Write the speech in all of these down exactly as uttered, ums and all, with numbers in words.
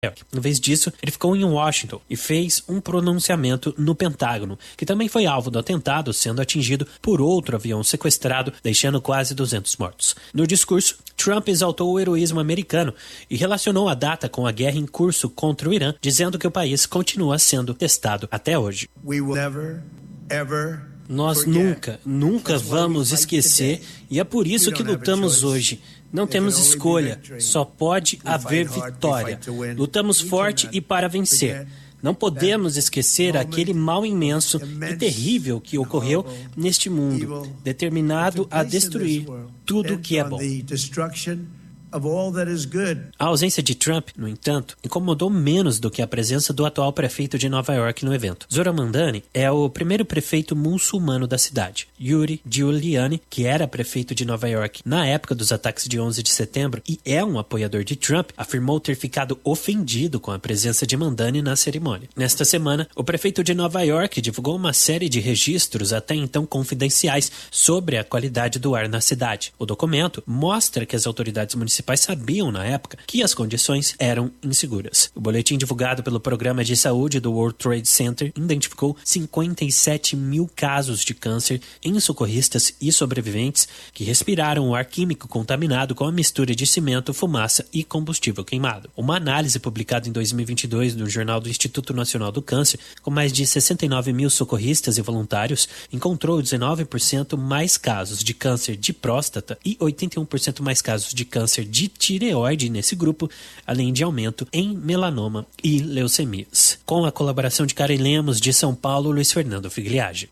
Em vez disso, ele ficou em Washington e fez um pronunciamento no Pentágono, que também foi alvo do atentado, sendo atingido por outro avião sequestrado, deixando quase duzentos mortos. No discurso, Trump exaltou o heroísmo americano e relacionou a data com a guerra em curso contra o Irã, dizendo que o país continua sendo testado até hoje. We will never, ever Nós nunca, nunca vamos esquecer, e é por isso que lutamos hoje. Não temos escolha, só pode haver vitória. Lutamos forte e para vencer. Não podemos esquecer aquele mal imenso e terrível que ocorreu neste mundo, determinado a destruir tudo que é bom. A ausência de Trump, no entanto, incomodou menos do que a presença do atual prefeito de Nova York no evento. Zohran Mamdani é o primeiro prefeito muçulmano da cidade. Rudy Giuliani, que era prefeito de Nova York na época dos ataques de onze de setembro e é um apoiador de Trump, afirmou ter ficado ofendido com a presença de Mamdani na cerimônia. Nesta semana, o prefeito de Nova York divulgou uma série de registros até então confidenciais sobre a qualidade do ar na cidade. O documento mostra que as autoridades municipais sabiam na época que as condições eram inseguras. O boletim divulgado pelo Programa de Saúde do World Trade Center identificou cinquenta e sete mil casos de câncer em socorristas e sobreviventes que respiraram o ar químico contaminado com a mistura de cimento, fumaça e combustível queimado. Uma análise publicada em dois mil e vinte e dois no Jornal do Instituto Nacional do Câncer, com mais de sessenta e nove mil socorristas e voluntários, encontrou dezenove por cento mais casos de câncer de próstata e oitenta e um por cento mais casos de câncer de tireoide nesse grupo, além de aumento em melanoma e leucemias. Com a colaboração de Karen Lemos, de São Paulo, Luiz Fernando Figliage.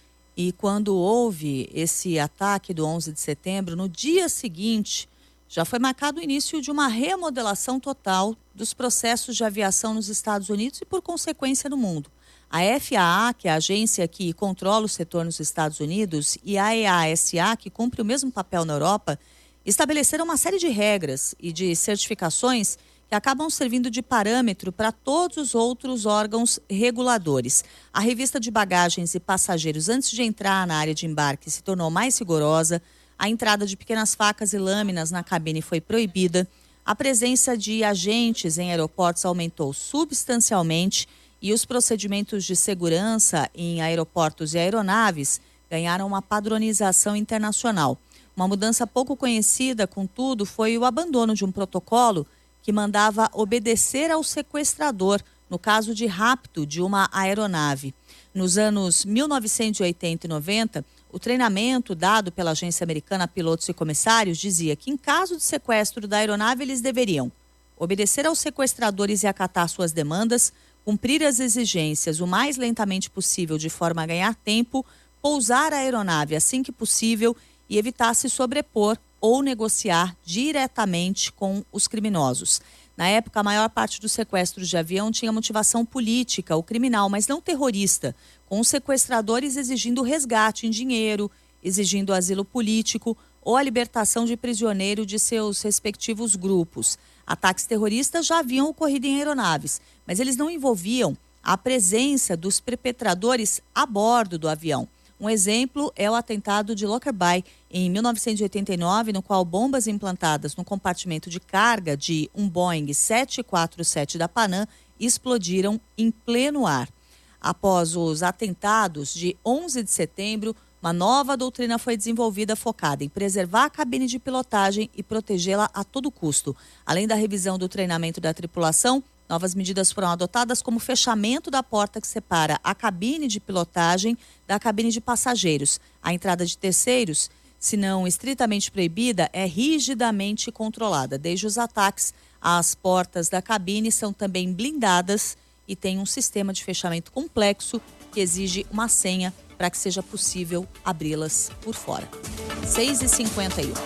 E quando houve esse ataque do onze de setembro, no dia seguinte, já foi marcado o início de uma remodelação total dos processos de aviação nos Estados Unidos e, por consequência, no mundo. A F A A, que é a agência que controla o setor nos Estados Unidos, e a E A S A, que cumpre o mesmo papel na Europa, estabeleceram uma série de regras e de certificações que acabam servindo de parâmetro para todos os outros órgãos reguladores. A revista de bagagens e passageiros, antes de entrar na área de embarque, se tornou mais rigorosa, a entrada de pequenas facas e lâminas na cabine foi proibida, a presença de agentes em aeroportos aumentou substancialmente e os procedimentos de segurança em aeroportos e aeronaves ganharam uma padronização internacional. Uma mudança pouco conhecida, contudo, foi o abandono de um protocolo que mandava obedecer ao sequestrador no caso de rapto de uma aeronave. Nos anos mil novecentos e oitenta e noventa, o treinamento dado pela agência americana a pilotos e comissários dizia que, em caso de sequestro da aeronave, eles deveriam obedecer aos sequestradores e acatar suas demandas, cumprir as exigências o mais lentamente possível de forma a ganhar tempo, pousar a aeronave assim que possível e evitar se sobrepor ou negociar diretamente com os criminosos. Na época, a maior parte dos sequestros de avião tinha motivação política ou criminal, mas não terrorista, com os sequestradores exigindo resgate em dinheiro, exigindo asilo político ou a libertação de prisioneiro de seus respectivos grupos. Ataques terroristas já haviam ocorrido em aeronaves, mas eles não envolviam a presença dos perpetradores a bordo do avião. Um exemplo é o atentado de Lockerbie, em mil novecentos e oitenta e nove, no qual bombas implantadas no compartimento de carga de um Boeing sete quatro sete da Panam explodiram em pleno ar. Após os atentados de onze de setembro, uma nova doutrina foi desenvolvida focada em preservar a cabine de pilotagem e protegê-la a todo custo. Além da revisão do treinamento da tripulação, novas medidas foram adotadas, como o fechamento da porta que separa a cabine de pilotagem da cabine de passageiros. A entrada de terceiros, se não estritamente proibida, é rigidamente controlada. Desde os ataques, as portas da cabine são também blindadas e tem um sistema de fechamento complexo que exige uma senha para que seja possível abri-las por fora. seis e cinquenta e um.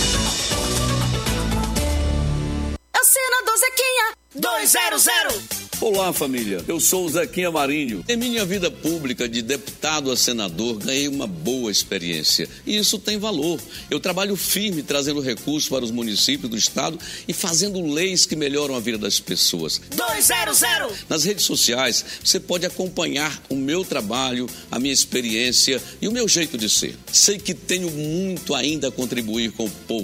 Assina do Zequinha dois zero zero. Olá, família. Eu sou o Zequinha Marinho. Em minha vida pública de deputado a senador, ganhei uma boa experiência. E isso tem valor. Eu trabalho firme trazendo recursos para os municípios do estado e fazendo leis que melhoram a vida das pessoas. dois zero zero. Nas redes sociais, você pode acompanhar o meu trabalho, a minha experiência e o meu jeito de ser. Sei que tenho muito ainda a contribuir com o povo